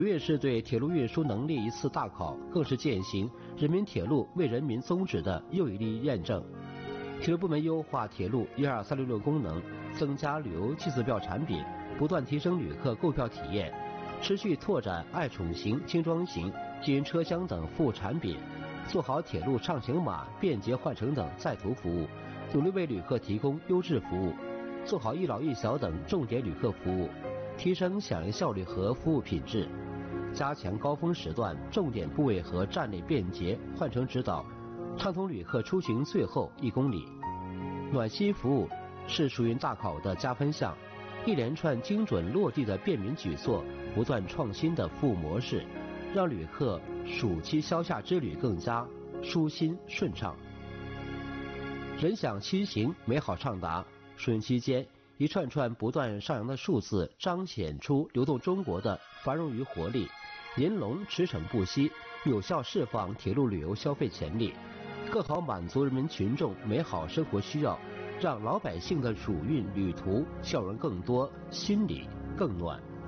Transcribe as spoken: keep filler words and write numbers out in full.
越是对铁路运输能力一次大考，更是践行人民铁路为人民宗旨的又一例验证。铁路部门优化铁路一二三六六功能，增加旅游计次票产品，不断提升旅客购票体验，持续拓展爱宠型、精装型、基因车厢等服务产品，做好铁路畅行码、便捷换乘等在途服务，努力为旅客提供优质服务，做好一老一小等重点旅客服务，提升响应效率和服务品质，加强高峰时段重点部位和站内便捷换乘指导，畅通旅客出行最后一公里。暖心服务是属于大考的加分项，一连串精准落地的便民举措，不断创新的服务模式，让旅客暑期消夏之旅更加舒心顺畅。人享七行，美好畅达。暑运期间，一串串不断上扬的数字彰显出流动中国的繁荣与活力，银龙驰骋不息，有效释放铁路旅游消费潜力，更好满足人民群众美好生活需要，让老百姓的暑运旅途笑容更多，心里更暖。